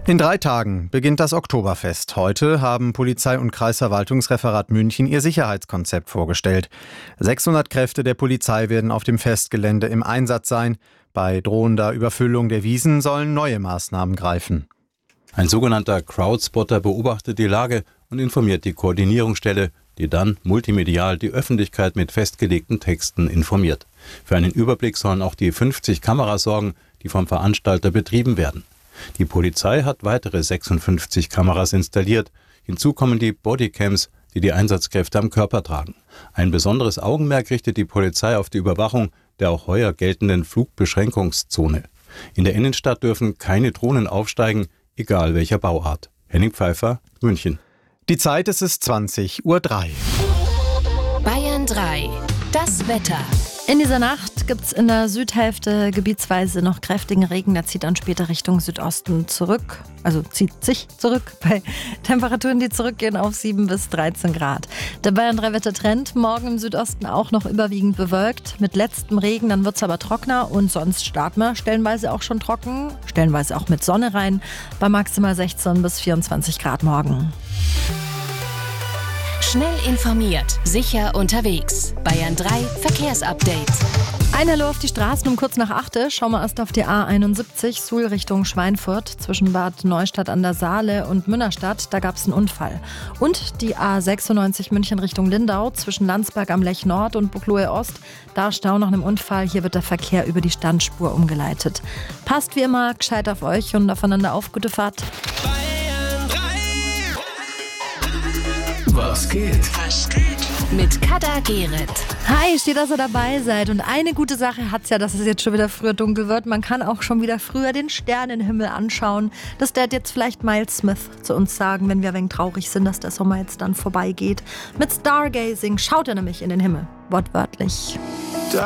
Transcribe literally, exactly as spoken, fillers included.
In drei Tagen beginnt das Oktoberfest. Heute haben Polizei und Kreisverwaltungsreferat München ihr Sicherheitskonzept vorgestellt. sechshundert Kräfte der Polizei werden auf dem Festgelände im Einsatz sein. Bei drohender Überfüllung der Wiesen sollen neue Maßnahmen greifen. Ein sogenannter Crowdspotter beobachtet die Lage und informiert die Koordinierungsstelle, die dann multimedial die Öffentlichkeit mit festgelegten Texten informiert. Für einen Überblick sollen auch die fünfzig Kameras sorgen, die vom Veranstalter betrieben werden. Die Polizei hat weitere sechsundfünfzig Kameras installiert. Hinzu kommen die Bodycams, die die Einsatzkräfte am Körper tragen. Ein besonderes Augenmerk richtet die Polizei auf die Überwachung der auch heuer geltenden Flugbeschränkungszone. In der Innenstadt dürfen keine Drohnen aufsteigen, egal welcher Bauart. Henning Pfeiffer, München. Die Zeit ist es zwanzig Uhr drei. Bayern drei. Das Wetter. In dieser Nacht gibt es in der Südhälfte gebietsweise noch kräftigen Regen. Der zieht dann später Richtung Südosten zurück. Also zieht sich zurück bei Temperaturen, die zurückgehen auf sieben bis dreizehn Grad. Der Bayern drei Wettertrend. Morgen im Südosten auch noch überwiegend bewölkt. Mit letztem Regen, dann wird es aber trockener und sonst starten wir stellenweise auch schon trocken. Stellenweise auch mit Sonne rein. Bei maximal sechzehn bis vierundzwanzig Grad morgen. Schnell informiert, sicher unterwegs. Bayern drei Verkehrsupdate. Ein Hallo auf die Straßen um kurz nach acht. Schauen wir erst auf die A einundsiebzig, Suhl Richtung Schweinfurt, zwischen Bad Neustadt an der Saale und Münnerstadt. Da gab es einen Unfall. Und die A sechsundneunzig München Richtung Lindau, zwischen Landsberg am Lech Nord und Buchloe Ost. Da Stau nach einem Unfall. Hier wird der Verkehr über die Standspur umgeleitet. Passt wie immer gescheit auf euch und aufeinander auf. Gute Fahrt. Was geht? Was geht? Mit Kada Gerrit. Hi, steht, dass ihr dabei seid. Und eine gute Sache hat's ja, dass es jetzt schon wieder früher dunkel wird. Man kann auch schon wieder früher den Sternenhimmel anschauen. Das wird jetzt vielleicht Miles Smith zu uns sagen, wenn wir ein wenig traurig sind, dass der Sommer jetzt dann vorbeigeht. Mit Stargazing schaut er nämlich in den Himmel. Wortwörtlich.